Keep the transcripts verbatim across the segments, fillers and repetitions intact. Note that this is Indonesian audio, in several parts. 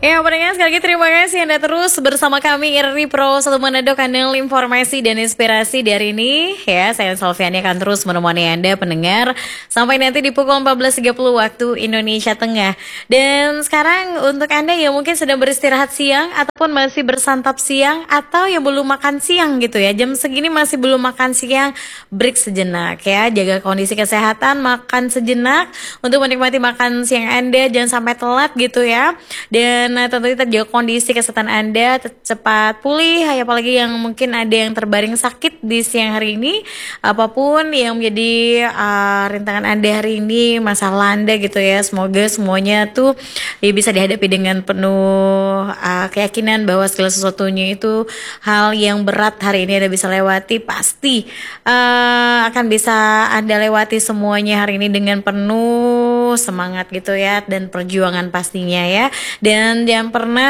Ya, pendengar sekali lagi terima kasih Anda terus bersama kami R R I Pro satu Manado, kanal informasi dan inspirasi dari ini. Ya, saya Salviani akan terus menemani Anda pendengar sampai nanti di pukul empat belas tiga puluh waktu Indonesia Tengah. Dan sekarang untuk Anda yang mungkin sedang beristirahat siang ataupun masih bersantap siang atau yang belum makan siang gitu ya. Jam segini masih belum makan siang, break sejenak ya. Jaga kondisi kesehatan, makan sejenak untuk menikmati makan siang Anda, jangan sampai telat gitu ya. Dan nah, tentunya terjaga kondisi kesehatan Anda cepat pulih, apalagi yang mungkin ada yang terbaring sakit di siang hari ini. Apapun yang menjadi uh, rintangan Anda hari ini, masalah Anda gitu ya, semoga semuanya tuh ya, bisa dihadapi dengan penuh uh, keyakinan bahwa segala sesuatunya itu hal yang berat hari ini Anda bisa lewati, pasti uh, akan bisa Anda lewati semuanya hari ini dengan penuh semangat gitu ya, dan perjuangan pastinya ya. Dan jangan pernah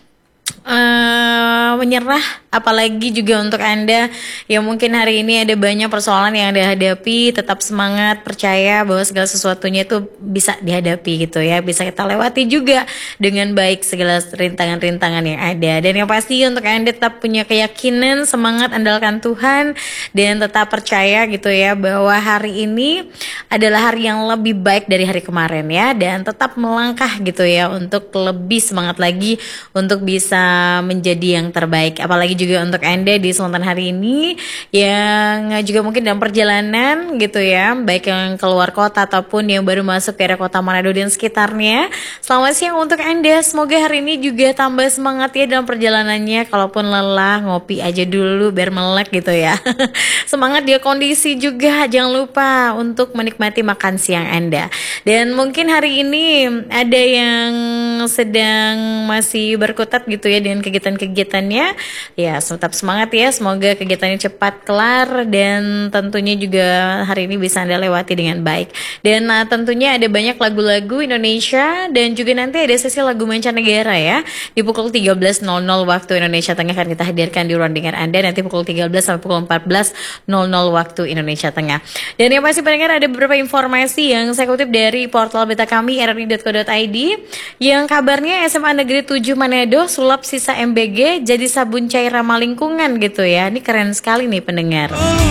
uh, menyerah, apalagi juga untuk Anda yang mungkin hari ini ada banyak persoalan yang Anda hadapi, tetap semangat, percaya bahwa segala sesuatunya itu bisa dihadapi gitu ya, bisa kita lewati juga dengan baik segala rintangan-rintangan yang ada. Dan yang pasti untuk Anda tetap punya keyakinan, semangat, andalkan Tuhan, dan tetap percaya gitu ya bahwa hari ini adalah hari yang lebih baik dari hari kemarin ya, dan tetap melangkah gitu ya untuk lebih semangat lagi untuk bisa menjadi yang terbaik. Apalagi juga untuk Anda di Selatan hari ini yang juga mungkin dalam perjalanan gitu ya, baik yang keluar kota ataupun yang baru masuk ke area kota Manado dan sekitarnya. Selamat siang untuk Anda, semoga hari ini juga tambah semangat ya dalam perjalanannya. Kalaupun lelah, ngopi aja dulu biar melek gitu ya. Semangat dia kondisi juga, jangan lupa untuk menikmati makan siang Anda. Dan mungkin hari ini ada yang sedang masih berkutat gitu ya dengan kegiatan-kegiatannya. Ya, tetap semangat ya, semoga kegiatannya cepat kelar dan tentunya juga hari ini bisa Anda lewati dengan baik. Dan nah, tentunya ada banyak lagu-lagu Indonesia dan juga nanti ada sesi lagu mancanegara ya. Di pukul tiga belas nol nol waktu Indonesia Tengah akan kita hadirkan di ruang dengar Anda nanti pukul tiga belas sampai pukul empat belas nol nol waktu Indonesia Tengah. Dan yang pasti pendengar, ada beberapa informasi yang saya kutip dari portal berita kami r r i dot co dot i d yang kabarnya S M A Negeri tujuh Manado sulap sisa M B G jadi sabun cair ramah lingkungan gitu ya. Ini keren sekali nih pendengar.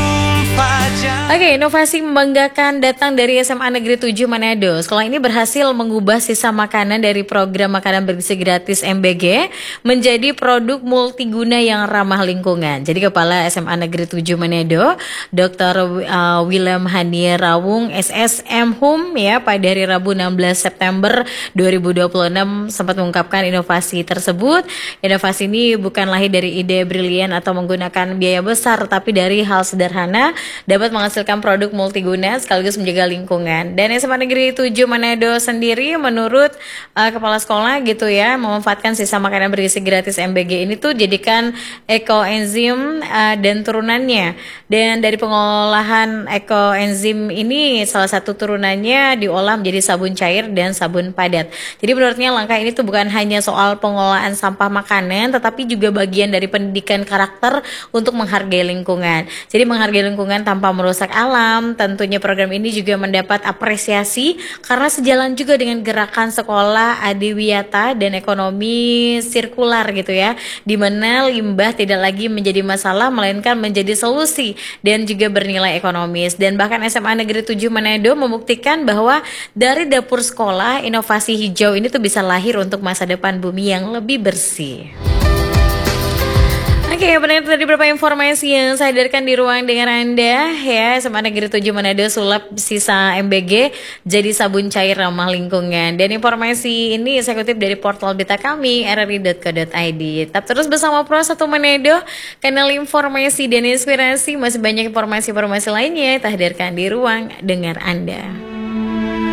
Oke, okay, inovasi membanggakan datang dari S M A Negeri tujuh Manado. Sekolah ini berhasil mengubah sisa makanan dari program makanan bergizi gratis M B G menjadi produk multiguna yang ramah lingkungan. Jadi Kepala S M A Negeri tujuh Manado, Doktor Uh, Willem Hanie Rawung S S M Hum ya, pada hari Rabu enam belas September dua ribu dua puluh enam sempat mengungkapkan inovasi tersebut. Inovasi ini bukan lahir dari ide brilian atau menggunakan biaya besar, tapi dari hal sederhana dapat menghasilkan produk multiguna sekaligus menjaga lingkungan. Dan S M A Negeri tujuh Manado sendiri menurut uh, kepala sekolah gitu ya, memanfaatkan sisa makanan bergizi gratis M B G ini tuh jadikan ekoenzim uh, dan turunannya. Dan dari pengolahan ekoenzim ini salah satu turunannya diolah menjadi sabun cair dan sabun padat. Jadi menurutnya langkah ini tuh bukan hanya soal pengolahan sampah makanan, tetapi juga bagian dari pendidikan karakter untuk menghargai lingkungan. Jadi menghargai lingkungan tanpa merusak alam. Tentunya program ini juga mendapat apresiasi karena sejalan juga dengan gerakan sekolah adiwiyata dan ekonomi sirkular gitu ya, di mana limbah tidak lagi menjadi masalah melainkan menjadi solusi dan juga bernilai ekonomis. Dan bahkan S M A Negeri tujuh Manado membuktikan bahwa dari dapur sekolah inovasi hijau ini tuh bisa lahir untuk masa depan bumi yang lebih bersih. Oke, okay, benar tadi beberapa informasi yang saya hadirkan di ruang dengar Anda ya. S M A Negeri tujuh Manado sulap sisa M B G jadi sabun cair ramah lingkungan. Dan informasi ini saya kutip dari portal berita kami r r i dot co dot i d. Tetap terus bersama Pro satu Manado, kanal informasi dan inspirasi. Masih banyak informasi-informasi lainnya yang kita hadirkan di ruang dengar Anda.